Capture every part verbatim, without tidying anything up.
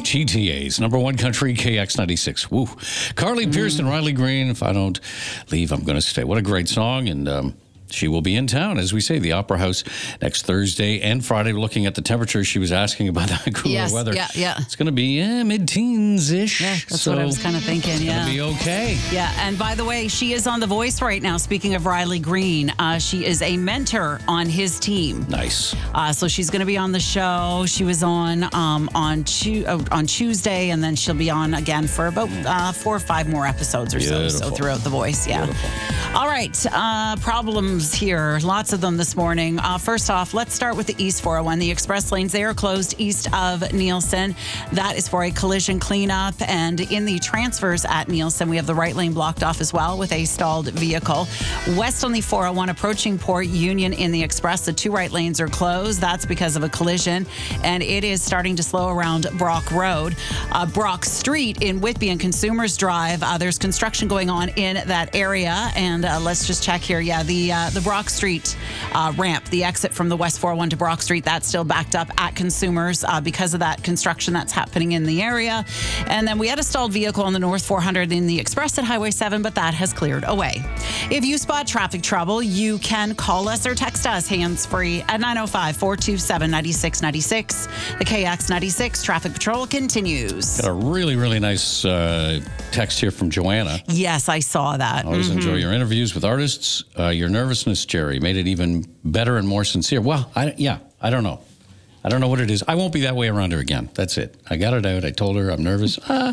G T A's number one country, K X ninety-six. Woo. Carly mm. Pearson, Riley Green, If I Don't Leave, I'm Gonna Stay. What a great song. And um, she will be in town, as we say, the Opera House next Thursday and Friday. Looking at the temperature, she was asking about that cooler yes, weather. Yeah, yeah. It's going to be yeah, mid-teens-ish. Yeah, that's so what I was kind of thinking, yeah. It's going to be okay. Yeah, and by the way, she is on The Voice right now. Speaking of Riley Green, uh, she is a mentor on his team. Nice. Uh, so she's going to be on the show. She was on um, on, tu- uh, on Tuesday, and then she'll be on again for about uh, four or five more episodes or Beautiful. so, so throughout The Voice, yeah. Beautiful. All right, uh, problems here. Lots of them this morning. Uh, first off, let's start with the East four oh one. The express lanes, they are closed east of Nielsen. That is for a collision cleanup. And in the transfers at Nielsen, we have the right lane blocked off as well with a stalled vehicle. West on the four oh one, approaching Port Union in the express, the two right lanes are closed. That's because of a collision. And it is starting to slow around Brock Road. Uh, Brock Street in Whitby and Consumers Drive, uh, there's construction going on in that area. And uh, let's just check here. Yeah, the, uh, the Brock Street Uh, ramp, the exit from the West four oh one to Brock Street, that's still backed up at Consumers uh, because of that construction that's happening in the area. And then we had a stalled vehicle on the North four hundred in the express at Highway seven, but that has cleared away. If you spot traffic trouble, you can call us or text us hands-free at nine oh five, four two seven, nine six nine six. The K X ninety-six Traffic Patrol continues. Got a really, really nice uh, text here from Joanna. Yes, I saw that. Always mm-hmm. enjoy your interviews with artists. Uh, your nervousness, Jerry, made it even better and more sincere. Well, I, yeah, I don't know. I don't know what it is. I won't be that way around her again. That's it. I got it out. I told her I'm nervous. Uh,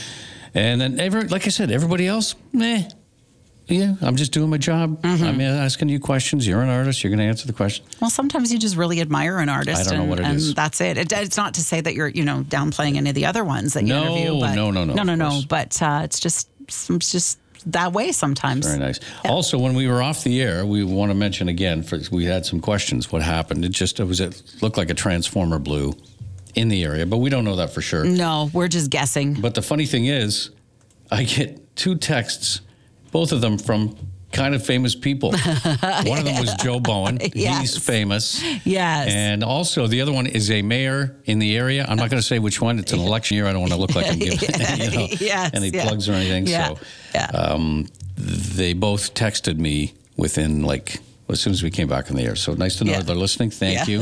and then, every, like I said, everybody else, meh. Yeah, I'm just doing my job. Mm-hmm. I'm asking you questions. You're an artist. You're going to answer the question. Well, sometimes you just really admire an artist. I don't know and, what it and is. that's it. it. It's not to say that you're, you know, downplaying any of the other ones that you no, interview. But no, no, no. No, no, no. Course. But uh, it's just, it's just that way sometimes. Very nice. Yeah. Also, when we were off the air, we want to mention again, for, we had some questions. What happened? It just, it was, it looked like a transformer blew in the area, but we don't know that for sure. No, we're just guessing. But the funny thing is, I get two texts, both of them from kind of famous people. One of them was Joe Bowen. Yes. He's famous. Yes. And also the other one is a mayor in the area. I'm not going to say which one. It's an election year. I don't want to look like I'm giving you know, yes, any yeah. plugs or anything. Yeah. So yeah. Um, they both texted me within like, as soon as we came back on the air. So nice to know yeah. they're listening. Thank yeah. you.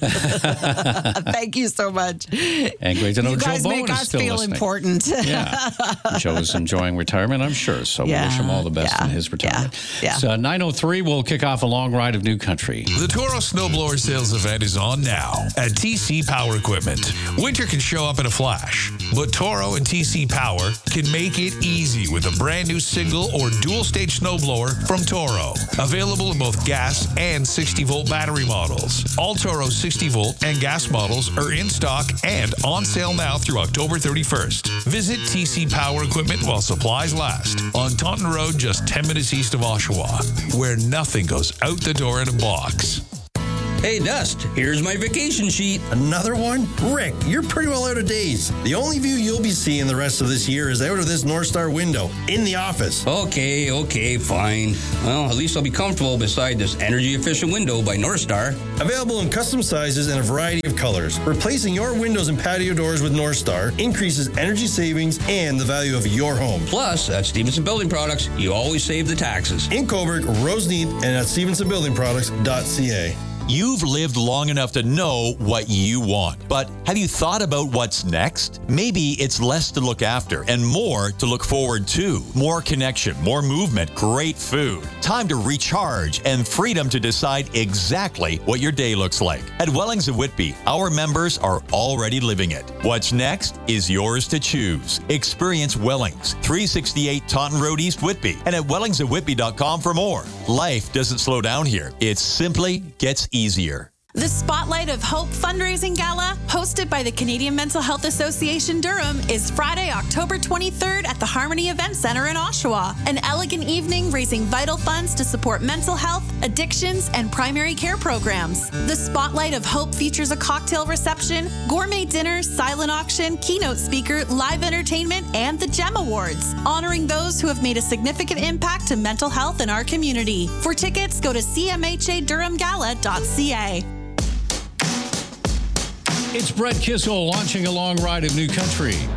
Thank you so much. And great to know you Joe guys Bowen make is us still feel listening. important. Yeah. Joe is enjoying retirement, I'm sure. So yeah. we wish him all the best yeah. in his retirement. Yeah. yeah. So nine oh three, we'll kick off a long ride of New Country. The Toro Snowblower sales event is on now at T C Power Equipment. Winter can show up in a flash, but Toro and T C Power can make it easy with a brand new single or dual stage snowblower from Toro. Available in both gas and sixty volt battery models. All Toro sixty volt and gas models are in stock and on sale now through October thirty-first. Visit T C Power Equipment while supplies last on Taunton Road, just ten minutes east of Oshawa, where nothing goes out the door in a box. Hey, Dust, here's my vacation sheet. Another one? Rick, you're pretty well out of days. The only view you'll be seeing the rest of this year is out of this North Star window in the office. Okay, okay, fine. Well, at least I'll be comfortable beside this energy-efficient window by North Star. Available in custom sizes and a variety of colors. Replacing your windows and patio doors with North Star increases energy savings and the value of your home. Plus, at Stevenson Building Products, you always save the taxes. In Coburg, Roseneath, and at stevenson building products dot c a. You've lived long enough to know what you want, but have you thought about what's next? Maybe it's less to look after and more to look forward to. More connection, more movement, great food, time to recharge, and freedom to decide exactly what your day looks like. At Wellings of Whitby, our members are already living it. What's next is yours to choose. Experience Wellings, three sixty-eight Taunton Road, East Whitby, and at wellings of whitby dot com for more. Life doesn't slow down here. It simply gets easier. The Spotlight of Hope Fundraising Gala, hosted by the Canadian Mental Health Association Durham, is Friday, October twenty-third at the Harmony Event Center in Oshawa. An elegant evening raising vital funds to support mental health, addictions, and primary care programs. The Spotlight of Hope features a cocktail reception, gourmet dinner, silent auction, keynote speaker, live entertainment, and the GEM Awards, honoring those who have made a significant impact to mental health in our community. For tickets, go to c m h a durham gala dot c a. It's Brett Kissel launching a long ride of new country.